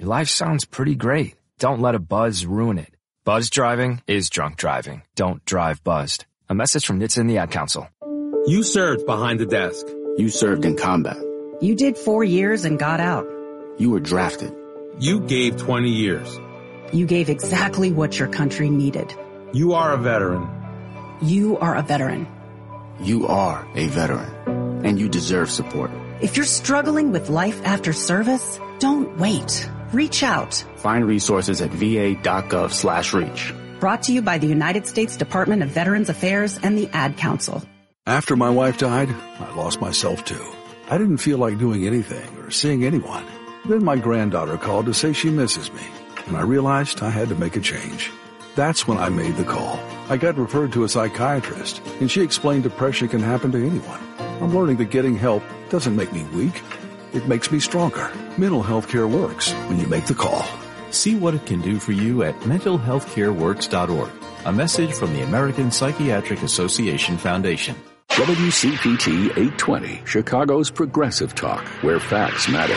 life sounds pretty great. Don't let a buzz ruin it. Buzz driving is drunk driving. Don't drive buzzed. A message from NHTSA and the Ad Council. You served behind the desk. You served in combat. You did 4 years and got out. You were drafted. You gave 20 years. You gave exactly what your country needed. You are a veteran. You are a veteran. You are a veteran, and you deserve support. If you're struggling with life after service, don't wait. Reach out. Find resources at va.gov/reach. Brought to you by the United States Department of Veterans Affairs and the Ad Council. After my wife died, I lost myself too. I didn't feel like doing anything or seeing anyone. Then my granddaughter called to say she misses me, and I realized I had to make a change. That's when I made the call. I got referred to a psychiatrist, and she explained depression can happen to anyone. I'm learning that getting help doesn't make me weak. It makes me stronger. Mental health care works when you make the call. See what it can do for you at mentalhealthcareworks.org. A message from the American Psychiatric Association Foundation. WCPT 820, Chicago's progressive talk, where facts matter.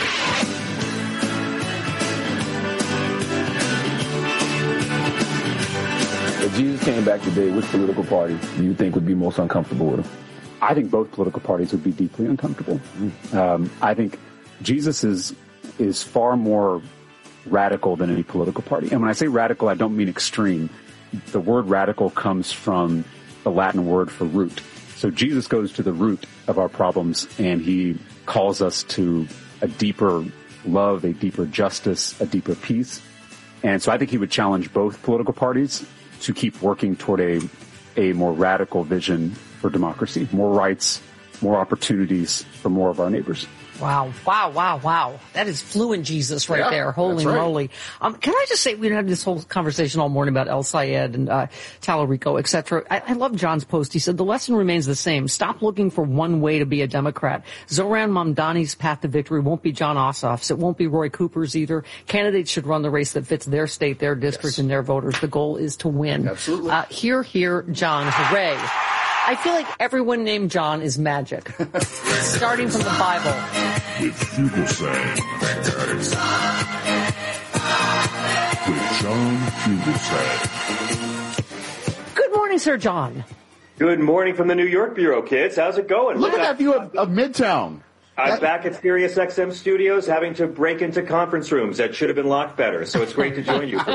If Jesus came back today, which political party do you think would be most uncomfortable with him? I think both political parties would be deeply uncomfortable. I think Jesus is far more radical than any political party. And when I say radical, I don't mean extreme. The word radical comes from the Latin word for root. So Jesus goes to the root of our problems, and he calls us to a deeper love, a deeper justice, a deeper peace. And so I think he would challenge both political parties to keep working toward a more radical vision for democracy, more rights, more opportunities for more of our neighbors. Wow. That is fluent Jesus right there. Holy moly. Can I just say, we had this whole conversation all morning about El Sayed and Tallarico, et cetera. I love John's post. He said, the lesson remains the same. Stop looking for one way to be a Democrat. Zohran Mamdani's path to victory won't be John Ossoff's. It won't be Roy Cooper's either. Candidates should run the race that fits their state, their district, and their voters. The goal is to win. Absolutely. Hear, John. Hooray. I feel like everyone named John is magic. Starting from the Bible. With Fugelsang. With John Fugelsang. Good morning, Sir John. Good morning from the New York Bureau, kids. How's it going? Look at that view of Midtown. I'm back at Sirius XM studios having to break into conference rooms that should have been locked better, so it's great to join you.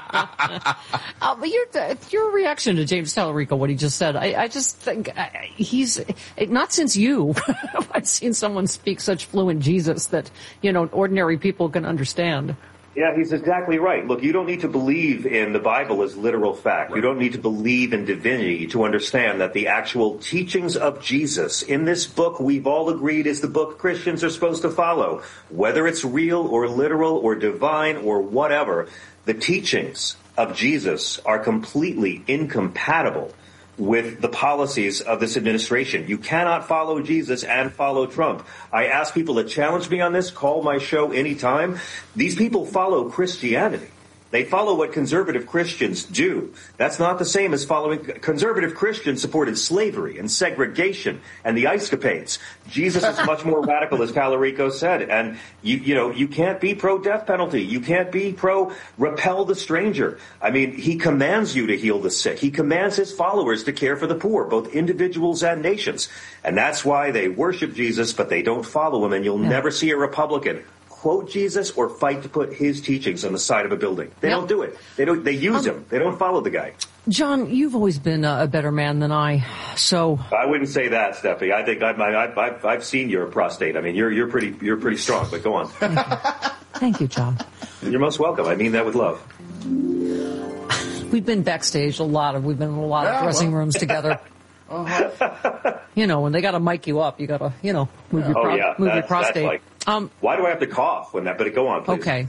But your reaction to James Tallarico, what he just said, I just think he's, not since you, I've seen someone speak such fluent Jesus that, ordinary people can understand. Yeah, he's exactly right. Look, you don't need to believe in the Bible as literal fact. Right. You don't need to believe in divinity to understand that the actual teachings of Jesus in this book we've all agreed is the book Christians are supposed to follow. Whether it's real or literal or divine or whatever, the teachings of Jesus are completely incompatible with the policies of this administration. You cannot follow Jesus and follow Trump. I ask people to challenge me on this. Call my show anytime. These people follow Christianity. They follow what conservative Christians do. That's not the same as following. Conservative Christians supported slavery and segregation and the ice capades. Jesus is much more radical, as Tallarico said. And you can't be pro-death penalty. You can't be pro-repel the stranger. I mean, he commands you to heal the sick. He commands his followers to care for the poor, both individuals and nations. And that's why they worship Jesus, but they don't follow him. And you'll never see a Republican quote Jesus or fight to put his teachings on the side of a building. They don't do it. They use him. They don't follow the guy. John, you've always been a better man than I, so. I wouldn't say that, Steffi. I think I've seen your prostate. I mean, you're pretty strong, but go on. Thank you, John. You're most welcome. I mean that with love. We've been backstage we've been in a lot of dressing rooms together. When they got to mic you up, you got to, move your prostate. Why do I have to cough when that? But go on, please. Okay.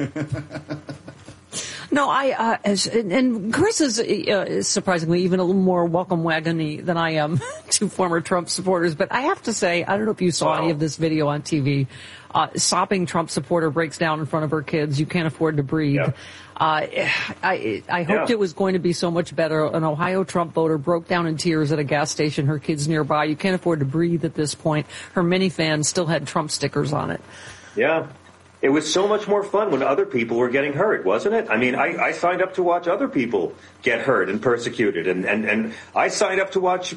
No, and Chris is surprisingly even a little more welcome wagony than I am to former Trump supporters. But I have to say, I don't know if you saw any of this video on TV. Sopping Trump supporter breaks down in front of her kids. You can't afford to breathe. Yeah. I hoped it was going to be so much better. An Ohio Trump voter broke down in tears at a gas station. Her kids nearby. You can't afford to breathe at this point. Her minivan still had Trump stickers on it. Yeah. It was so much more fun when other people were getting hurt, wasn't it? I mean, I signed up to watch other people get hurt and persecuted, and I signed up to watch,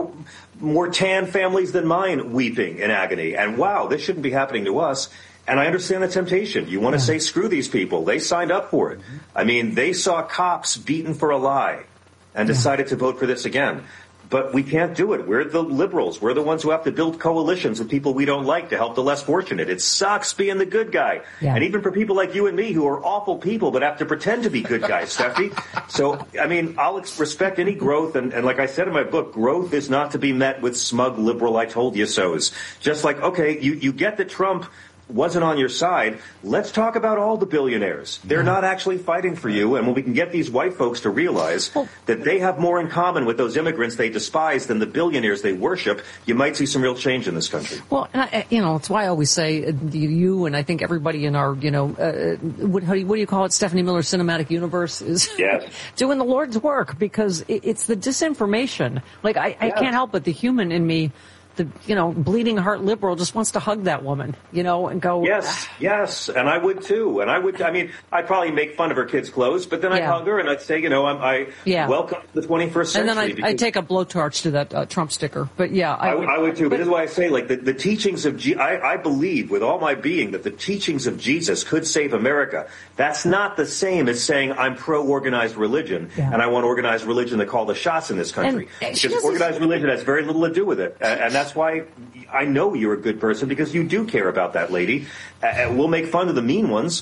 more tan families than mine weeping in agony. And wow, this shouldn't be happening to us. And I understand the temptation. You want to say, screw these people. They signed up for it. I mean, they saw cops beaten for a lie and decided to vote for this again. But we can't do it. We're the liberals. We're the ones who have to build coalitions with people we don't like to help the less fortunate. It sucks being the good guy. Yeah. And even for people like you and me who are awful people but have to pretend to be good guys, Steffi. So, I mean, I'll respect any growth. And like I said in my book, growth is not to be met with smug liberal I told you so's. Just like, okay, you get that Trump wasn't on your side. Let's talk about all the billionaires. They're not actually fighting for you. And when we can get these white folks to realize that they have more in common with those immigrants they despise than the billionaires they worship, you might see some real change in this country. Well, and it's why I always say you and I think everybody in our, what do you call it, Stephanie Miller Cinematic Universe is doing the Lord's work, because it's the disinformation. Like, I can't help but the human in me, the bleeding heart liberal just wants to hug that woman, and go. Yes, and I would too. And I'd probably make fun of her kids' clothes, but then I'd hug her and I'd say, I welcome the 21st century. And then I'd take a blowtorch to that Trump sticker. But I would too. But this is why I say, like, the teachings of I believe with all my being that the teachings of Jesus could save America. That's not the same as saying I'm pro-organized religion and I want organized religion to call the shots in this country. Because organized religion has very little to do with it, and that's why I know you're a good person, because you do care about that lady. We'll make fun of the mean ones.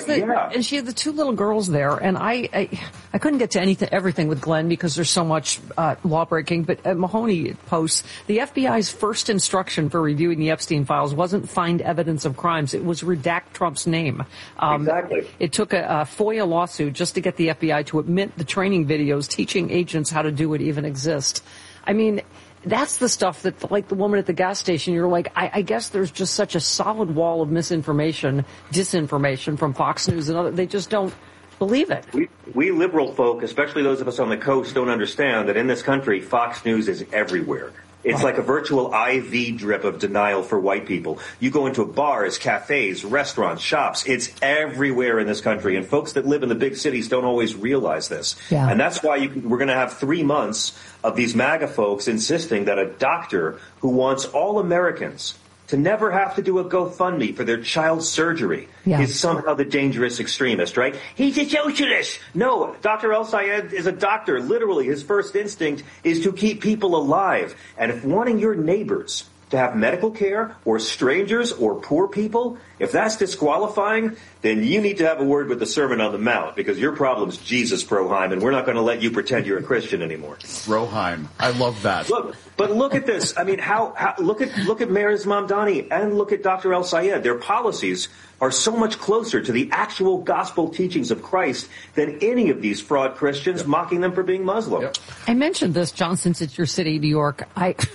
And she had the two little girls there, and I couldn't get to everything with Glenn because there's so much law breaking. But Mahoney posts the FBI's first instruction for reviewing the Epstein files wasn't find evidence of crimes; it was redact Trump's name. Exactly. It took a FOIA lawsuit just to get the FBI to admit the training videos teaching agents how to do it even exist. I mean, that's the stuff that, like the woman at the gas station, you're like, I guess there's just such a solid wall of misinformation, disinformation from Fox News and other. They just don't believe it. We liberal folk, especially those of us on the coast, don't understand that in this country, Fox News is everywhere. It's like a virtual IV drip of denial for white people. You go into bars, cafes, restaurants, shops. It's everywhere in this country. And folks that live in the big cities don't always realize this. Yeah. And that's why we're going to have 3 months of these MAGA folks insisting that a doctor who wants all Americans to never have to do a GoFundMe for their child's surgery is somehow the dangerous extremist, right? He's a socialist. No, Dr. El-Sayed is a doctor. Literally, his first instinct is to keep people alive. And if wanting your neighbors to have medical care, or strangers, or poor people, if that's disqualifying, then you need to have a word with the Sermon on the Mount, because your problem's Jesus, Proheim, and we're not going to let you pretend you're a Christian anymore. Proheim. I love that. Look at this. I mean, look at Mayor's Mamdani and look at Dr. El-Sayed. Their policies are so much closer to the actual gospel teachings of Christ than any of these fraud Christians mocking them for being Muslim. Yep. I mentioned this, John, since it's your city, New York.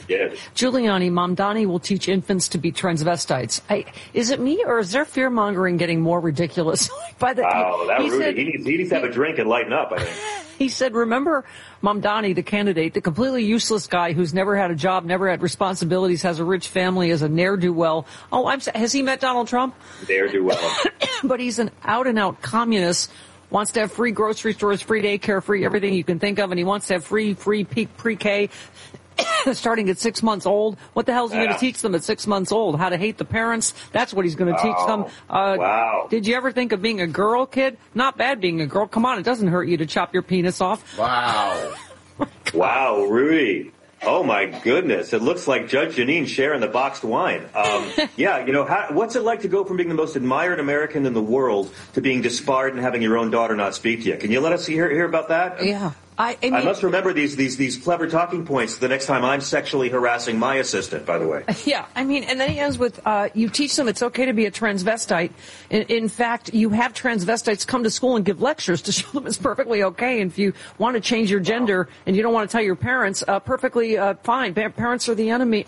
Giuliani, Mamdani will teach infants to be transvestites. Is it me, or is their fear-mongering getting more ridiculous? He needs to have a drink and lighten up, I think. He said, remember Mamdani, the candidate, the completely useless guy who's never had a job, never had responsibilities, has a rich family, is a ne'er-do-well. Has he met Donald Trump? Ne'er-do-well. But he's an out-and-out communist, wants to have free grocery stores, free daycare, free everything you can think of, and he wants to have free pre-K starting at 6 months old. What the hell is he going to teach them at 6 months old? How to hate the parents? That's what he's going to teach them. Wow. Did you ever think of being a girl, kid? Not bad being a girl. Come on, it doesn't hurt you to chop your penis off. Wow. Wow, Rudy. Oh, my goodness. It looks like Judge Jeanine sharing the boxed wine. What's it like to go from being the most admired American in the world to being disbarred and having your own daughter not speak to you? Can you let us hear about that? Yeah. I must remember these clever talking points the next time I'm sexually harassing my assistant, by the way. Yeah, and then he ends with, you teach them it's okay to be a transvestite. In fact, you have transvestites come to school and give lectures to show them it's perfectly okay. And if you want to change your gender and you don't want to tell your parents, perfectly fine. Parents are the enemy.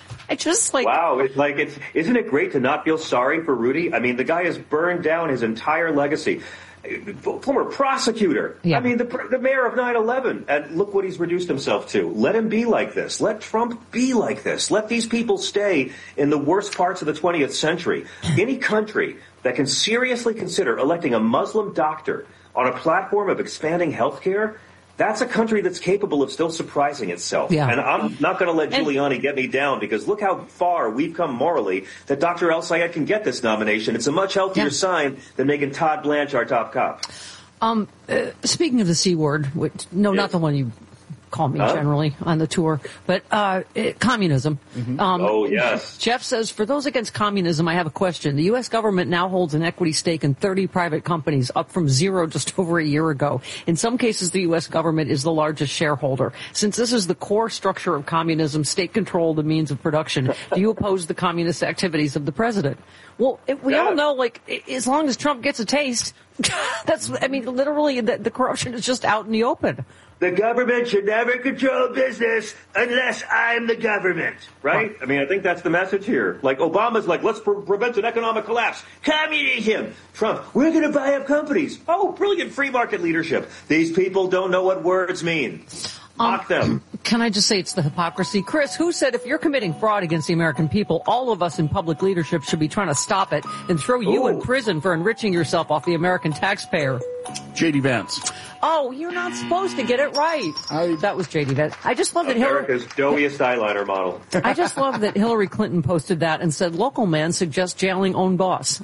Wow, isn't it great to not feel sorry for Rudy? I mean, the guy has burned down his entire legacy. Former prosecutor. Yeah. I mean, the mayor of 9/11, and look what he's reduced himself to. Let him be like this. Let Trump be like this. Let these people stay in the worst parts of the 20th century. Any country that can seriously consider electing a Muslim doctor on a platform of expanding health care, that's a country that's capable of still surprising itself. Yeah. And I'm not going to let Giuliani get me down, because look how far we've come morally that Dr. El-Sayed can get this nomination. It's a much healthier sign than making Todd Blanche our top cop. Speaking of the C word, not the one you call me generally on the tour, but communism. Yes. Jeff says, for those against communism, I have a question. The U.S. government now holds an equity stake in 30 private companies, up from 0 just over a year ago. In some cases, the U.S. government is the largest shareholder. Since this is the core structure of communism, state control the means of production, do you oppose the communist activities of the president? Well, we all know, as long as Trump gets a taste, literally the corruption is just out in the open. The government should never control business unless I'm the government, right? I mean, I think that's the message here. Like, Obama's like, let's prevent an economic collapse. Communism! Trump, we're going to buy up companies. Oh, brilliant free market leadership. These people don't know what words mean. Mock them. Can I just say it's the hypocrisy? Chris, who said if you're committing fraud against the American people, all of us in public leadership should be trying to stop it and throw you in prison for enriching yourself off the American taxpayer? J.D. Vance. Oh, you're not supposed to get it right. That was J.D. Vance. I just love that America's doughiest eyeliner model. I just love that Hillary Clinton posted that and said, local man suggests jailing own boss.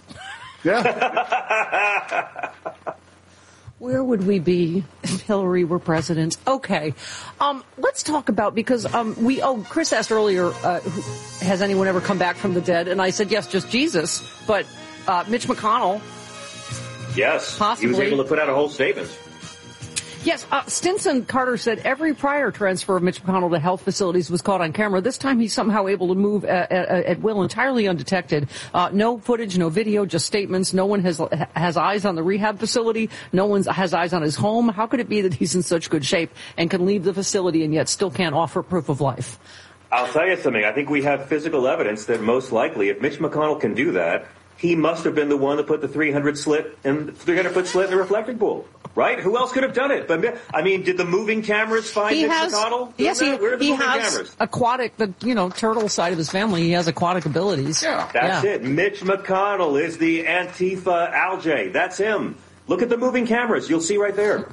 Yeah. Where would we be if Hillary were president? Okay. Let's talk about, because Chris asked earlier, has anyone ever come back from the dead? And I said, yes, just Jesus. But Mitch McConnell. Yes. Possibly. He was able to put out a whole statement. Yes, Stinson Carter said every prior transfer of Mitch McConnell to health facilities was caught on camera. This time he's somehow able to move at will, entirely undetected. No footage, no video, just statements. No one has eyes on the rehab facility. No one has eyes on his home. How could it be that he's in such good shape and can leave the facility and yet still can't offer proof of life? I'll tell you something. I think we have physical evidence that most likely, if Mitch McConnell can do that, he must have been the one that put the 300-foot slit in the reflecting pool. Right? Who else could have done it? But I mean, did the moving cameras find Mitch McConnell? Yes, he has cameras? Aquatic, turtle side of his family. He has aquatic abilities. Yeah, that's it. Mitch McConnell is the Antifa Algae. That's him. Look at the moving cameras. You'll see right there.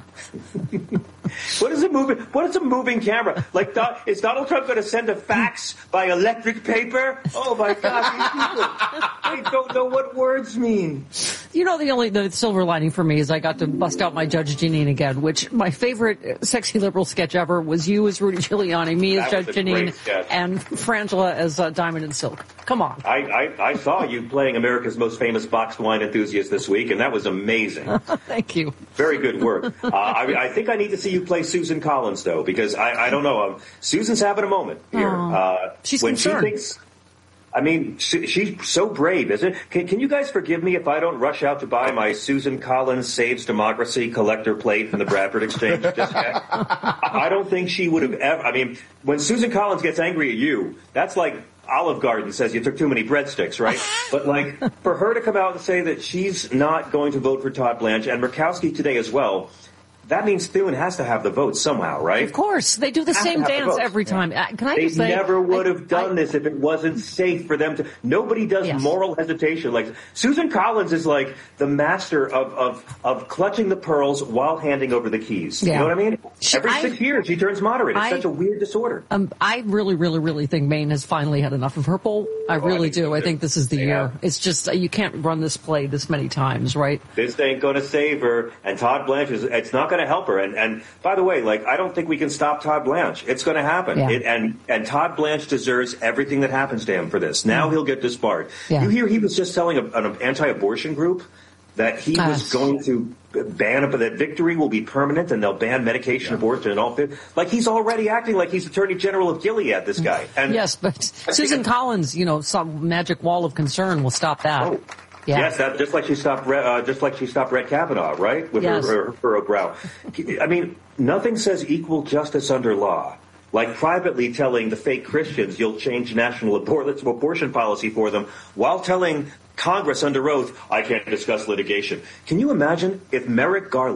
What is a moving camera? Like, is Donald Trump going to send a fax by electric paper? Oh my God, these people, they don't know what words mean. The silver lining for me is I got to bust out my Judge Jeanine again, which my favorite sexy liberal sketch ever was you as Rudy Giuliani, me as Judge Jeanine, and Frangela as Diamond and Silk. Come on. I saw you playing America's most famous boxed wine enthusiast this week, and that was amazing. Thank you. Very good work. I think I need to see you play Susan Collins, though, because I don't know. Susan's having a moment here. She's when concerned. She thinks, she's so brave, isn't it? Can you guys forgive me if I don't rush out to buy my Susan Collins Saves Democracy collector plate from the Bradford Exchange just yet? I don't think she would have ever. When Susan Collins gets angry at you, that's like Olive Garden says you took too many breadsticks, right? But for her to come out and say that she's not going to vote for Todd Blanche, and Murkowski today as well, that means Thune has to have the vote somehow, right? Of course. They do the same dance every time. Can I just say? They never would have done this if it wasn't safe for them to. Nobody does moral hesitation. Like, Susan Collins is like the master of clutching the pearls while handing over the keys. Yeah. You know what I mean? Every 6 years, she turns moderate. It's such a weird disorder. I really, really, really think Maine has finally had enough of her poll. I really do. I think this is the year. It's just, you can't run this play this many times, right? This ain't going to save her. And Todd Blanche it's not going to help her. And by the way, I don't think we can stop Todd Blanche. It's going to happen. Yeah. And Todd Blanche deserves everything that happens to him for this. Now he'll get disbarred. Yeah. You hear he was just telling an anti-abortion group that he was going to ban it, but that victory will be permanent and they'll ban medication abortion and all. He's already acting like he's Attorney General of Gilead, this guy. And yes, but Susan Collins, some magic wall of concern will stop that. Oh. Yeah. Yes, just like she stopped Brett Kavanaugh, right? With her brow. Nothing says equal justice under law. Like privately telling the fake Christians you'll change national abortion policy for them, while telling Congress under oath, I can't discuss litigation. Can you imagine if Merrick Garland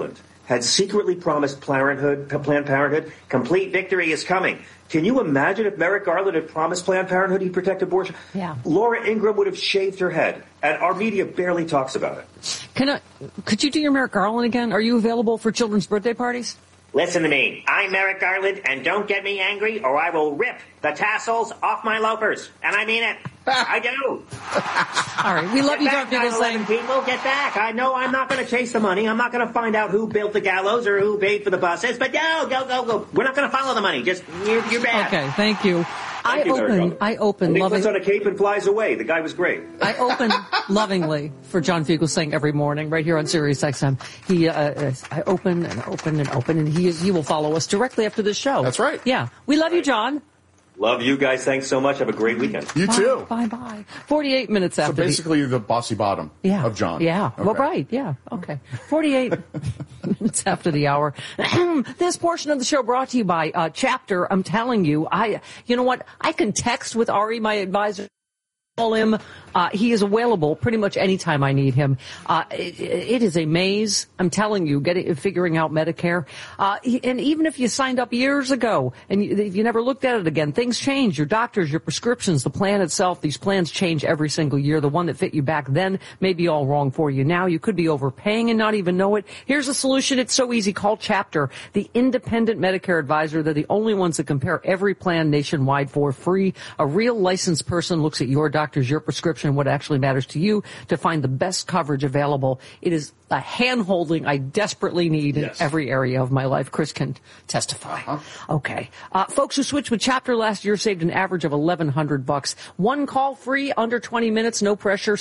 had secretly promised Planned Parenthood, complete victory is coming. Can you imagine if Merrick Garland had promised Planned Parenthood he'd protect abortion? Yeah. Laura Ingraham would have shaved her head, and our media barely talks about it. Could you do your Merrick Garland again? Are you available for children's birthday parties? Listen to me. I'm Merrick Garland, and don't get me angry, or I will rip the tassels off my loafers. And I mean it. I do. All right. We love you, John Fugelsang. People, get back. I know I'm not going to chase the money. I'm not going to find out who built the gallows or who paid for the buses. But no, go. We're not going to follow the money. Just, you're bad. Okay, thank you. I open lovingly. He puts on a cape and flies away. The guy was great. I open lovingly for John Fugelsang every morning right here on Sirius XM. I open, and he will follow us directly after this show. That's right. Yeah. We love you, John. Love you guys. Thanks so much. Have a great weekend. You too. Bye. 48 minutes after. So basically the bossy bottom of John. Yeah. Okay. Well, right. Yeah. Okay. 48 minutes after the hour. This portion of the show brought to you by Chapter. I'm telling you, you know what? I can text with Ari, my advisor. Call him. He is available pretty much anytime I need him. It is a maze. I'm telling you, figuring out Medicare. And even if you signed up years ago and you never looked at it again, things change. Your doctors, your prescriptions, the plan itself, these plans change every single year. The one that fit you back then may be all wrong for you now. You could be overpaying and not even know it. Here's a solution. It's so easy. Call Chapter, the independent Medicare advisor. They're the only ones that compare every plan nationwide for free. A real licensed person looks at your doctors, your prescription, what actually matters to you to find the best coverage available. It is a hand-holding I desperately need in every area of my life. Chris can testify. Okay. Folks who switched with Chapter last year saved an average of $1,100. One call free, under 20 minutes, no pressure,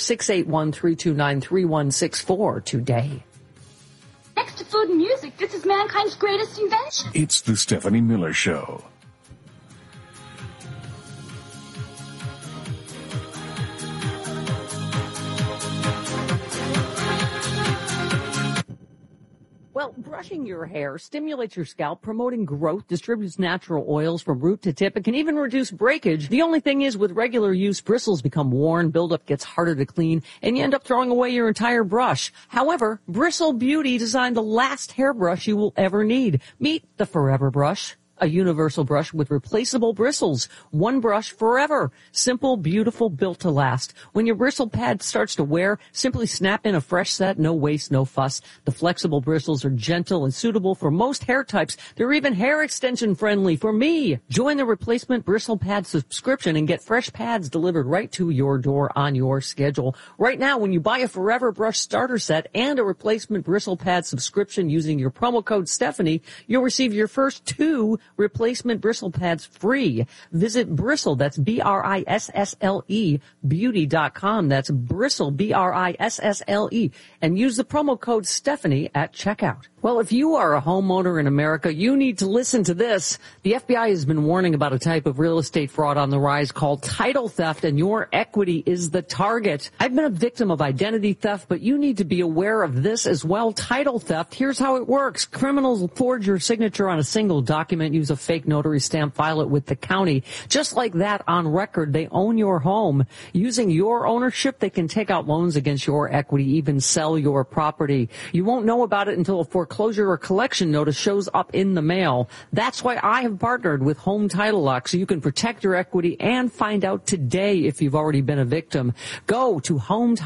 681-329-3164 today. Next to food and music, this is mankind's greatest invention. It's the Stephanie Miller Show. Well, brushing your hair stimulates your scalp, promoting growth, distributes natural oils from root to tip. It can even reduce breakage. The only thing is, with regular use, bristles become worn, buildup gets harder to clean, and you end up throwing away your entire brush. However, Bristle Beauty designed the last hairbrush you will ever need. Meet the Forever Brush. A universal brush with replaceable bristles. One brush forever. Simple, beautiful, built to last. When your bristle pad starts to wear, simply snap in a fresh set, no waste, no fuss. The flexible bristles are gentle and suitable for most hair types. They're even hair extension friendly for me. Join the replacement bristle pad subscription and get fresh pads delivered right to your door on your schedule. Right now, when you buy a Forever Brush starter set and a replacement bristle pad subscription using your promo code Stephanie, you'll receive your first 2 replacement bristle pads free. Visit Bristle, that's BRISSLE, beauty.com. That's Bristle, BRISSLE, and use the promo code Stephanie at checkout. Well, if you are a homeowner in America, you need to listen to this. The FBI has been warning about a type of real estate fraud on the rise called title theft, and your equity is the target. I've been a victim of identity theft, but you need to be aware of this as well. Title theft, here's how it works. Criminals will forge your signature on a single document, use a fake notary stamp, file it with the county. Just like that, on record, they own your home. Using your ownership, they can take out loans against your equity, even sell your property. You won't know about it until a foreclosure or collection notice shows up in the mail. That's why I have partnered with Home Title Lock, so you can protect your equity and find out today if you've already been a victim. Go to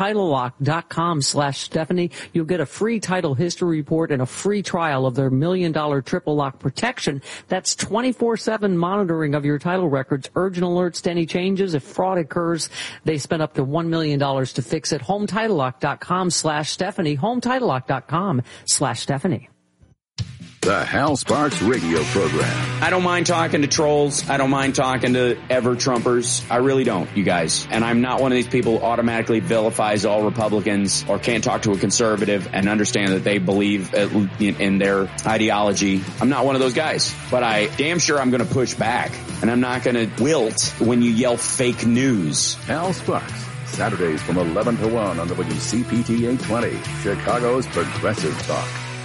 HomeTitleLock.com/Stephanie. You'll get a free title history report and a free trial of their $1 million triple lock protection. That's 24/7 monitoring of your title records, urgent alerts to any changes. If fraud occurs, they spend up to $1 million to fix it. HomeTitleLock.com/Stephanie. HomeTitleLock.com/Stephanie. The Hal Sparks radio program. I don't mind talking to trolls. I don't mind talking to ever-Trumpers. I really don't, you guys. And I'm not one of these people who automatically vilifies all Republicans or can't talk to a conservative and understand that they believe in their ideology. I'm not one of those guys. But I damn sure I'm going to push back. And I'm not going to wilt when you yell fake news. Hal Sparks, Saturdays from 11 to 1 on WCPT 820, Chicago's Progressive Talk.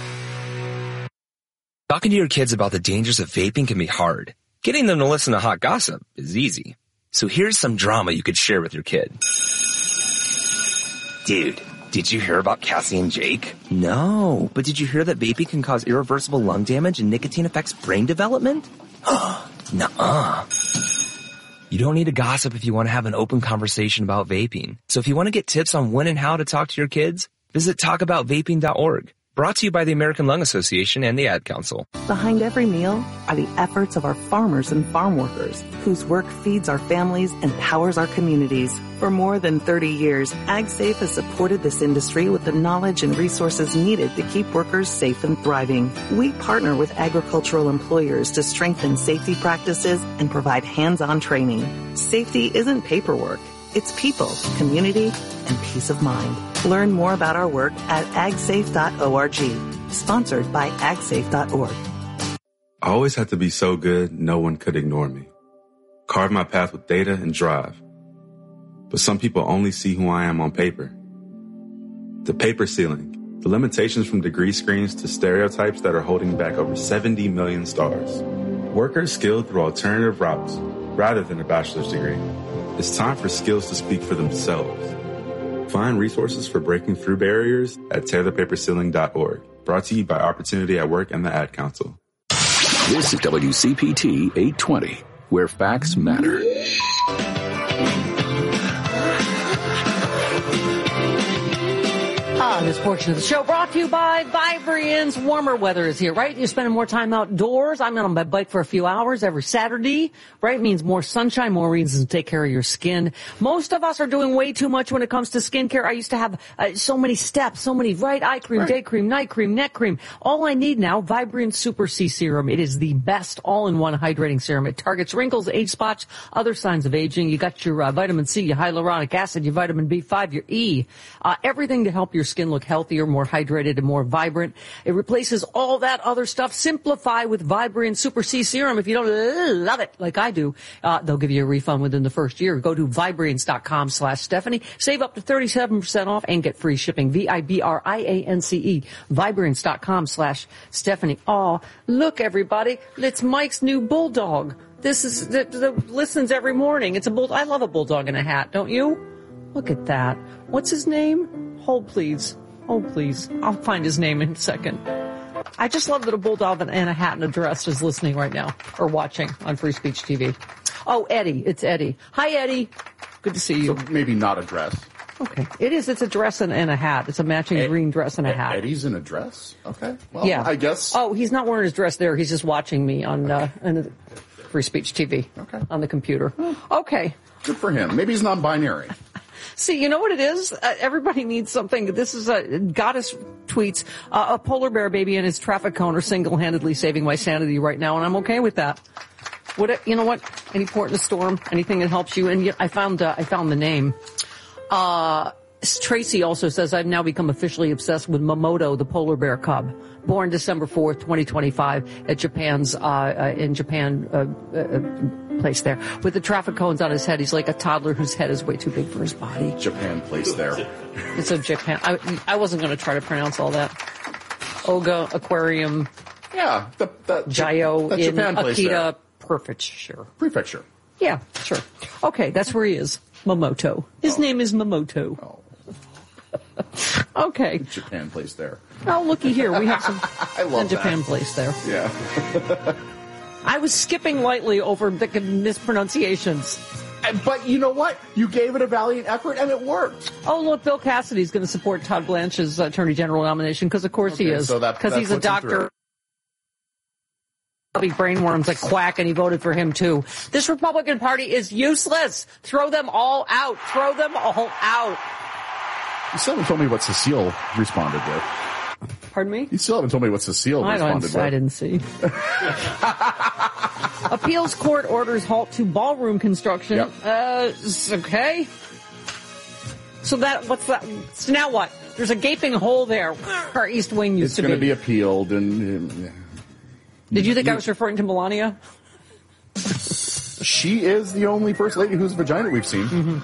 Talking to your kids about the dangers of vaping can be hard. Getting them to listen to hot gossip is easy. So here's some drama you could share with your kid. Dude, Did you hear about Cassie and Jake? No, but did you hear that vaping can cause irreversible lung damage and nicotine affects brain development? Nuh-uh. You don't need to gossip if you want to have an open conversation about vaping. So if you want to get tips on when and how to talk to your kids, visit talkaboutvaping.org. Brought to you by the American Lung Association and the Ad Council. Behind every meal are the efforts of our farmers and farm workers, whose work feeds our families and powers our communities. For more than 30 years, AgSafe has supported this industry with the knowledge and resources needed to keep workers safe and thriving. We partner with agricultural employers to strengthen safety practices and provide hands-on training. Safety isn't paperwork. It's people, community, and peace of mind. Learn more about our work at agsafe.org. Sponsored by agsafe.org. I always had to be so good, no one could ignore me. Carve my path with data and drive. But some people only see who I am on paper. The paper ceiling, the limitations from degree screens to stereotypes that are holding back over 70 million stars. Workers skilled through alternative routes rather than a bachelor's degree. It's time for skills to speak for themselves. Find resources for breaking through barriers at tearthepaperceiling.org. Brought to you by Opportunity at Work and the Ad Council. This is WCPT 820, where facts matter. This portion of the show brought to you by Vibrians. Warmer weather is here, right? You're spending more time outdoors. I'm on my bike for a few hours every Saturday, right? Means more sunshine, more reasons to take care of your skin. Most of us are doing way too much when it comes to skincare. I used to have so many steps, so many eye cream, day cream, night cream, neck cream. All I need now, Vibrian Super C Serum. It is the best all-in-one hydrating serum. It targets wrinkles, age spots, other signs of aging. You got your vitamin C, your hyaluronic acid, your vitamin B5, your E, everything to help your skin look healthier, more hydrated, and more vibrant. It replaces all that other stuff. Simplify with Vibrian Super C Serum. If you don't love it like I do, they'll give you a refund within the first year. Go to Vibrians.com/Stephanie. Save up to 37% off and get free shipping. Vibriance. Vibrians.com/Stephanie. Oh, look, everybody. It's Mike's new bulldog. This is, listens every morning. It's a bulldog. I love a bulldog in a hat, don't you? Look at that. What's his name? Hold, please. Oh, please. I'll find his name in a second. I just love that a bulldog and a hat and a dress is listening right now or watching on Free Speech TV. Oh, Eddie. It's Eddie. Hi, Eddie. Good to see you. So maybe not a dress. Okay. It is. It's a dress and a hat. It's a matching green dress and a hat. Eddie's in a dress? Okay. Well, yeah. I guess. Oh, he's not wearing his dress there. He's just watching me on Free Speech TV. Okay. On the computer. Okay. Good for him. Maybe he's non-binary. See, you know what it is? Everybody needs something. This is Goddess tweets, a polar bear baby and his traffic cone are single-handedly saving my sanity right now, and I'm okay with that. You know what? Any port in a storm, anything that helps you. And I found the name. Tracy also says, I've now become officially obsessed with Momoto, the polar bear cub. Born December 4th, 2025 at Japan's, place there. With the traffic cones on his head, he's like a toddler whose head is way too big for his body. Japan place there. It's a Japan. I wasn't going to try to pronounce all that. Oga Aquarium. Yeah. Jayo the in Japan place Akita there. Prefecture. Yeah, sure. Okay, that's where he is. Momoto. His name is Momoto. Oh. Okay. Japan place there. Oh, looky here. We have some I love Japan place there. Yeah. I was skipping lightly over the mispronunciations. But you know what? You gave it a valiant effort, and it worked. Oh, look, Bill Cassidy's going to support Todd Blanche's Attorney General nomination, because of course he is. Because he's a doctor. Brainworms like quack, and he voted for him too. This Republican Party is useless. Throw them all out. Throw them all out. You still haven't told me what Cecile responded with. Pardon me? You still haven't told me what Cecile responded with. I didn't see. Appeals court orders halt to ballroom construction. Yep. Okay. So what's that? So now what? There's a gaping hole there where our East Wing used to be. It's going to be appealed and... Did you think I was referring to Melania? She is the only first lady whose vagina we've seen. Mm-hmm.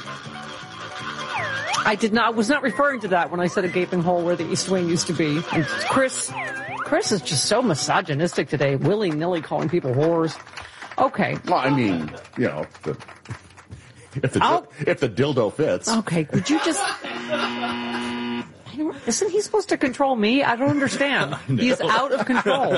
I was not referring to that when I said a gaping hole where the East Wing used to be. And Chris is just so misogynistic today, willy-nilly calling people whores. Okay. Well, I mean, you know, if the dildo fits. Okay, could you just... Isn't he supposed to control me? I don't understand. He's out of control.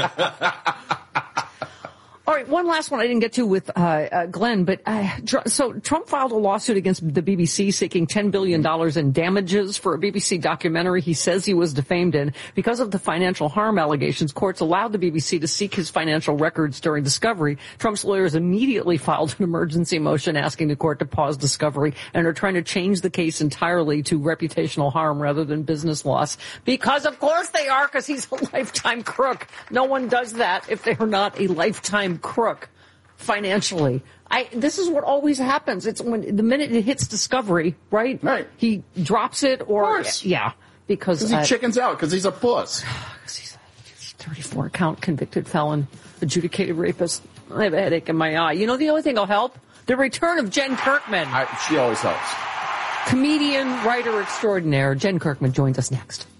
All right, one last one I didn't get to with Glenn, but so Trump filed a lawsuit against the BBC seeking $10 billion in damages for a BBC documentary he says he was defamed in. Because of the financial harm allegations, courts allowed the BBC to seek his financial records during discovery. Trump's lawyers immediately filed an emergency motion asking the court to pause discovery and are trying to change the case entirely to reputational harm rather than business loss. Because of course they are, because he's a lifetime crook. No one does that if they are not a lifetime crook financially. This is what always happens. It's when the minute it hits discovery, right? He drops it or because he chickens out because he's a puss. He's a 34-count convicted felon, adjudicated rapist. I have a headache in my eye. You know the only thing that'll help? The return of Jen Kirkman. She always helps. Comedian, writer extraordinaire Jen Kirkman joins us next.